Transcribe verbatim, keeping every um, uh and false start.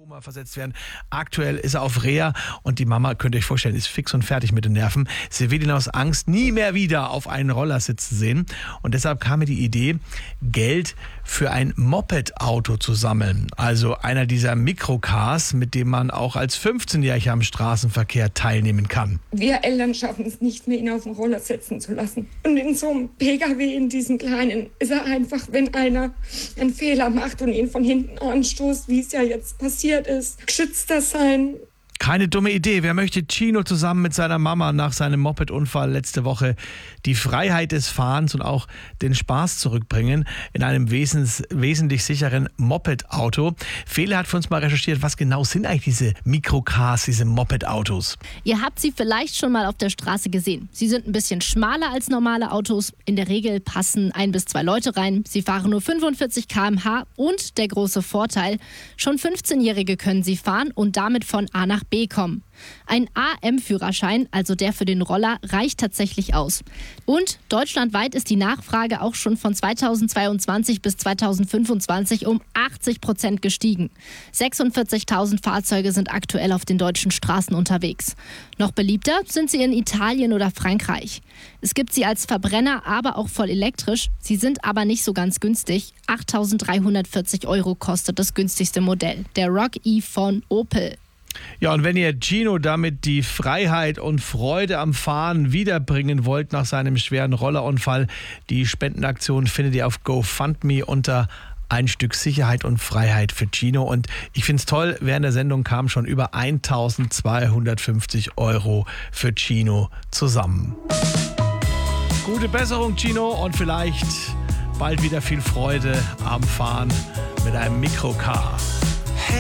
Koma versetzt werden. Aktuell ist er auf Reha und die Mama, könnt ihr euch vorstellen, ist fix und fertig mit den Nerven. Sie will ihn aus Angst nie mehr wieder auf einen Roller sitzen sehen. Und deshalb kam mir die Idee, Geld für ein Moped-Auto zu sammeln. Also einer dieser Mikrocars, mit dem man auch als fünfzehnjähriger am Straßenverkehr teilnehmen kann. Wir Eltern schaffen es nicht mehr, ihn auf den Roller setzen zu lassen. Und in so einem P K W, in diesem kleinen, ist er einfach, wenn einer einen Fehler macht und ihn von hinten anstoßt, wie es ja jetzt passiert ist, geschützter sein. Keine dumme Idee. Wer möchte Gino zusammen mit seiner Mama nach seinem Moped-Unfall letzte Woche die Freiheit des Fahrens und auch den Spaß zurückbringen in einem wesens, wesentlich sicheren Moped-Auto? Fele hat für uns mal recherchiert, was genau sind eigentlich diese Mikrocars, diese Moped-Autos? Ihr habt sie vielleicht schon mal auf der Straße gesehen. Sie sind ein bisschen schmaler als normale Autos. In der Regel passen ein bis zwei Leute rein. Sie fahren nur fünfundvierzig Kilometer pro Stunde und der große Vorteil, schon fünfzehnjährige können sie fahren und damit von A nach B kommen. Ein A M-Führerschein, also der für den Roller, reicht tatsächlich aus. Und deutschlandweit ist die Nachfrage auch schon von zweitausendzweiundzwanzig bis zweitausendfünfundzwanzig um achtzig Prozent gestiegen. sechsundvierzigtausend Fahrzeuge sind aktuell auf den deutschen Straßen unterwegs. Noch beliebter sind sie in Italien oder Frankreich. Es gibt sie als Verbrenner, aber auch voll elektrisch. Sie sind aber nicht so ganz günstig. achttausenddreihundertvierzig Euro kostet das günstigste Modell, der Rock-E von Opel. Ja, und wenn ihr Gino damit die Freiheit und Freude am Fahren wiederbringen wollt nach seinem schweren Rollerunfall, die Spendenaktion findet ihr auf GoFundMe unter ein Stück Sicherheit und Freiheit für Gino. Und ich finde es toll, während der Sendung kamen schon über eintausendzweihundertfünfzig Euro für Gino zusammen. Gute Besserung, Gino, und vielleicht bald wieder viel Freude am Fahren mit einem Mikrocar.